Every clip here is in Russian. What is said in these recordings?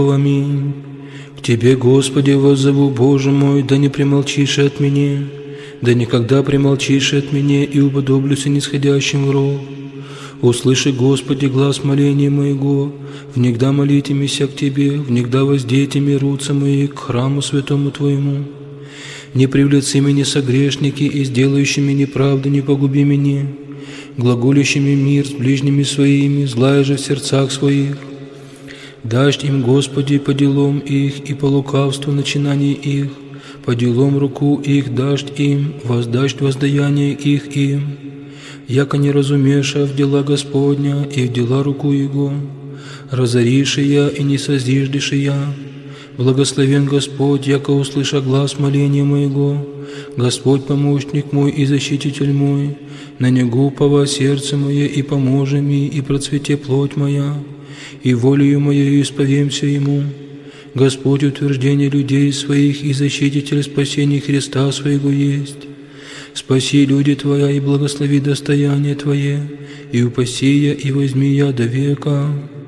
Аминь. К Тебе, Господи, воззову, Боже мой, да не примолчишь от меня, да никогда примолчишь от меня, и уподоблюся нисходящим в ров. Услыши, Господи, глас моления моего, внегда молите мися к Тебе, внегда воздейте ми руцы мои к храму святому Твоему. Не привлеци меня согрешники, и сделающими неправду не погуби меня, глаголящими мир с ближними своими, злая же в сердцах своих. Дашь им, Господи, по делам их и по лукавству начинаний их, по делам руку их дашь им, воздашь воздаяние их им, яко не разумеша в дела Господня и в дела руку Его, разориши я и не созиждешь я. Благословен Господь, яко услыша глаз моления моего, Господь помощник мой и защититель мой, на Него упова сердце мое и поможи ми, и процвете плоть моя, и волею моею исповемся Ему. Господь утверждение людей своих и защититель спасения Христа своего есть. Спаси люди Твоя и благослови достояние Твое, и упаси я и возьми я до века.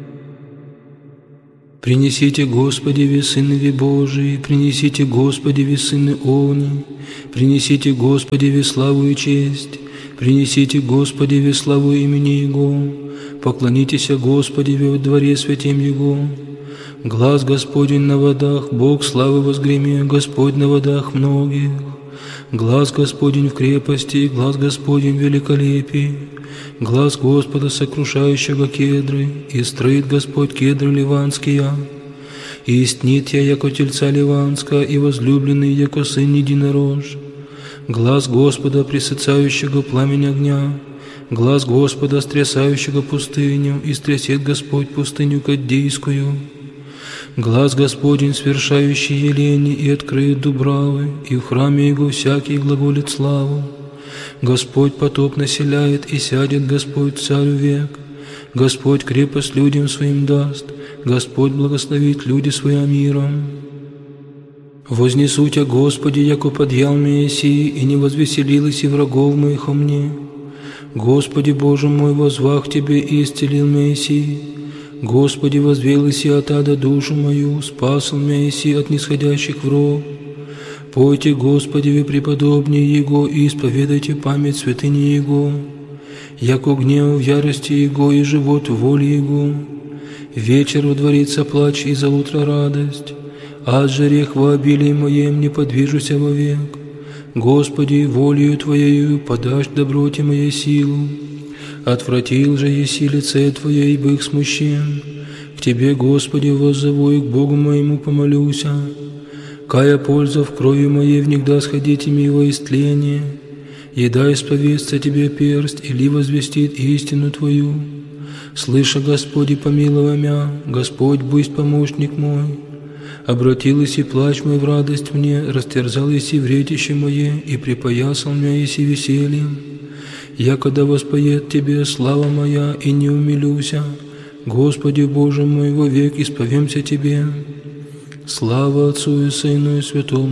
Принесите, Господи, весыны Божии, принесите, Господи, весыны огни, принесите, Господи, веславу и честь, принесите, Господи, веславу имени Его, поклонитесь, Господи, во дворе святем Его. Глас Господень на водах, Бог славы возгреми, Господь на водах многих. Глас Господень в крепости, глас Господень в великолепии, глас Господа, сокрушающего кедры, и строит Господь кедры ливанские. И истнит я, яко тельца ливанска, и возлюбленный, яко сын единорож. Глас Господа, пресыцающего пламень огня, глас Господа, стрясающего пустыню, и стрясет Господь пустыню Каддейскую. Глас Господень, свершающий елени, и откроет дубравы, и в храме Его всякий глаголит славу. Господь потоп населяет, и сядет Господь царю век. Господь крепость людям своим даст, Господь благословит люди своим миром. Вознесу Тя, Господи, яко подъял меня сии, и не возвеселилось и врагов моих о мне. Господи, Боже мой, возвах Тебе и исцелил меня сии. Господи, возвел иси от ада душу мою, спасал меня иси от нисходящих враг. Пойте, Господи, вы преподобнее Его, и исповедайте память святыни Его, яко гнев в ярости Его и живот в воле Его. Вечер водворится плач, и за утро радость, ад же грех во обилии моем не подвижуся вовек. Господи, волею Твоею подашь доброте моей силу. Отвратил же еси лице Твое, и бых смущен. К Тебе, Господи, воззову, и к Богу моему помолюся. Кая польза в крови моей, внегда сходите ми во истление. Еда исповестся Тебе перст, или возвестит истину Твою. Слыша, Господи, помилуй мя, Господь, будь помощник мой. Обратилась и плач мой в радость мне, растерзал еси вретище мое, и припоясал меня еси весельем. Якогда воспоет Тебе слава моя, и не умилюся, Господи Боже мой, вовек исповемся Тебе. Слава Отцу и Сыну и Святому